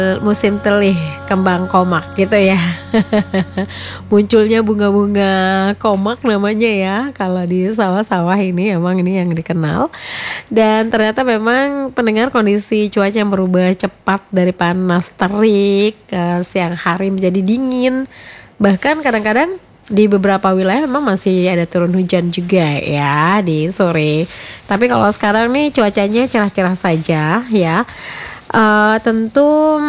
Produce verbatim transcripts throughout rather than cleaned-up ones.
musim telih kembang komak gitu ya. Munculnya bunga-bunga komak namanya ya kalau di sawah-sawah ini, emang ini yang dikenal. Dan ternyata memang pendengar, kondisi cuaca yang berubah cepat dari panas terik ke siang hari menjadi dingin. Bahkan kadang-kadang di beberapa wilayah memang masih ada turun hujan juga ya di sore. Tapi kalau sekarang nih cuacanya cerah-cerah saja ya. Uh, tentu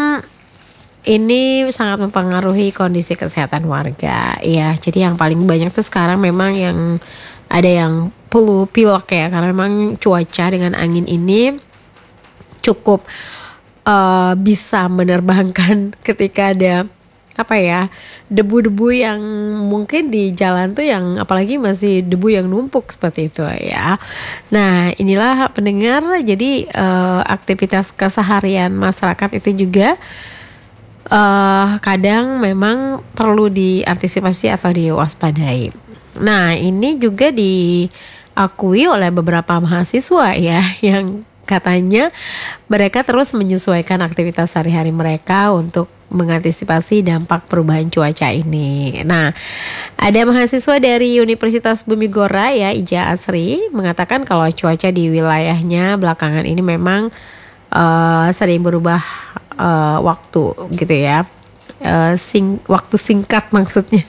ini sangat mempengaruhi kondisi kesehatan warga ya. Jadi yang paling banyak tuh sekarang memang yang ada yang flu pilek ya, karena memang cuaca dengan angin ini cukup uh, bisa menerbangkan ketika ada apa ya, debu-debu yang mungkin di jalan tuh yang apalagi masih debu yang numpuk seperti itu ya. Nah inilah pendengar, jadi uh, aktivitas keseharian masyarakat itu juga uh, kadang memang perlu diantisipasi atau diwaspadai. Nah ini juga diakui oleh beberapa mahasiswa ya, yang katanya mereka terus menyesuaikan aktivitas sehari-hari mereka untuk mengantisipasi dampak perubahan cuaca ini. Nah, ada mahasiswa dari Universitas Bumigora ya, Ija Asri, mengatakan kalau cuaca di wilayahnya belakangan ini memang uh, sering berubah uh, waktu gitu ya. Uh, sing, waktu singkat maksudnya.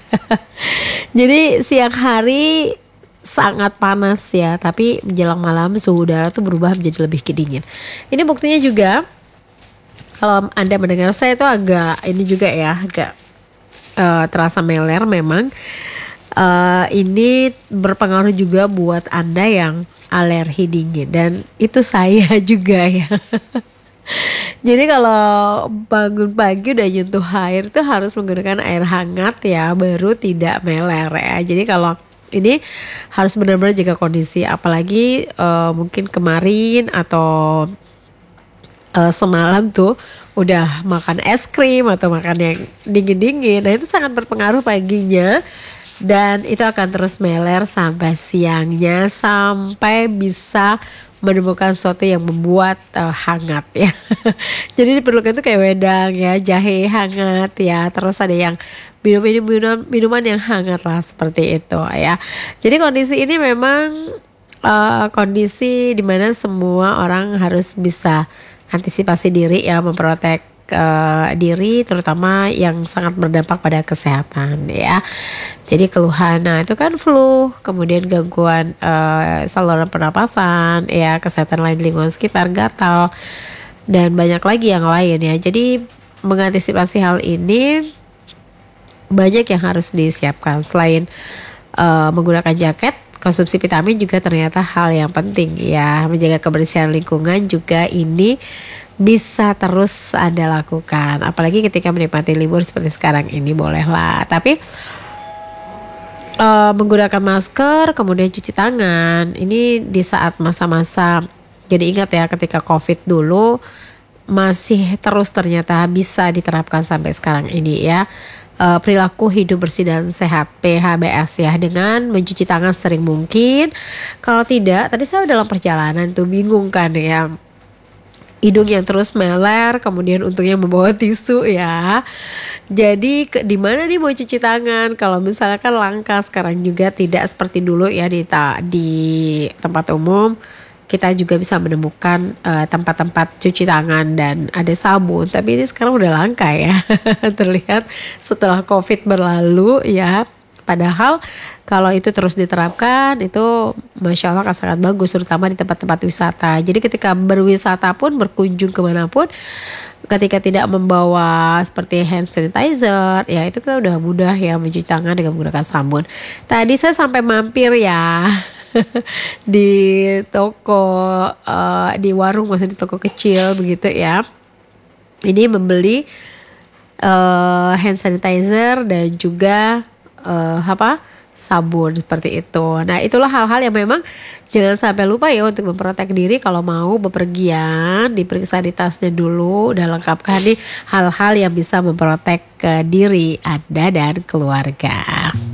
Jadi siang hari sangat panas ya, tapi menjelang malam suhu udara tuh berubah menjadi lebih dingin. Ini buktinya juga kalau Anda mendengar saya itu agak ini juga ya, agak uh, terasa meler memang. Uh, ini berpengaruh juga buat Anda yang alergi dingin, dan itu saya juga ya. Jadi kalau bangun pagi udah nyentuh air tuh harus menggunakan air hangat ya, baru tidak meler ya. Jadi kalau ini harus benar-benar jaga kondisi, apalagi uh, mungkin kemarin atau uh, semalam tuh udah makan es krim atau makan yang dingin-dingin. Nah itu sangat berpengaruh paginya, dan itu akan terus meler sampai siangnya, sampai bisa menemukan sesuatu yang membuat uh, hangat ya. Jadi diperlukan itu kayak wedang ya, jahe hangat ya, terus ada yang minum minum minuman yang hangat lah seperti itu ya. Jadi kondisi ini memang uh, kondisi dimana semua orang harus bisa antisipasi diri ya, memprotek uh, diri, terutama yang sangat berdampak pada kesehatan ya. Jadi keluhan, nah itu kan flu, kemudian gangguan uh, saluran pernapasan ya, kesehatan lain di lingkungan sekitar, gatal, dan banyak lagi yang lain ya. Jadi mengantisipasi hal ini banyak yang harus disiapkan. Selain uh, menggunakan jaket, konsumsi vitamin juga ternyata hal yang penting ya. Menjaga kebersihan lingkungan juga ini bisa terus Anda lakukan, apalagi ketika menikmati libur seperti sekarang ini, bolehlah. Tapi uh, menggunakan masker, kemudian cuci tangan, ini di saat masa-masa, jadi ingat ya, ketika COVID dulu masih terus ternyata bisa diterapkan sampai sekarang ini ya. Uh, perilaku hidup bersih dan sehat P H B S ya, dengan mencuci tangan sering mungkin. Kalau tidak, tadi saya dalam perjalanan tuh bingung kan ya, hidung yang terus meler, kemudian untungnya membawa tisu ya. Jadi ke, di mana nih mau cuci tangan? Kalau misalkan langka sekarang juga tidak seperti dulu ya, di ta, di tempat umum kita juga bisa menemukan uh, tempat-tempat cuci tangan dan ada sabun. Tapi ini sekarang udah langka ya. Terlihat setelah COVID berlalu ya. Padahal kalau itu terus diterapkan itu Masya Allah akan sangat bagus, terutama di tempat-tempat wisata. Jadi ketika berwisata pun, berkunjung kemanapun, ketika tidak membawa seperti hand sanitizer ya, itu kita udah mudah ya mencuci tangan dengan menggunakan sabun. Tadi saya sampai mampir ya di toko, uh, di warung, maksudnya di toko kecil begitu ya. Ini membeli uh, hand sanitizer dan juga uh, apa sabun seperti itu. Nah itulah hal-hal yang memang jangan sampai lupa ya untuk memprotek diri. Kalau mau bepergian, diperiksa di tasnya dulu, udah lengkapkan nih hal-hal yang bisa memprotek uh, diri Anda dan keluarga.